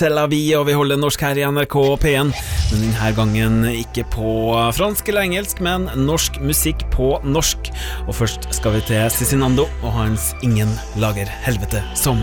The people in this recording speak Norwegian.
Tel Aviv, og vi holder norsk her i NRK P1, men denne gangen ikke på fransk eller engelsk, men norsk musikk på norsk. Og først skal vi til Cezinando og hans Ingen lager helvete som